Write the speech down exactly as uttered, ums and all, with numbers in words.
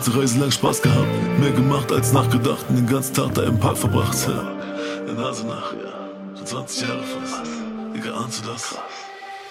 ganze Reise lang Spaß gehabt, mehr gemacht als nachgedacht und den ganzen Tag da im Park verbracht. Ja. In Hasenach, ja, schon zwanzig Jahre fast. Digga, ahnst du das?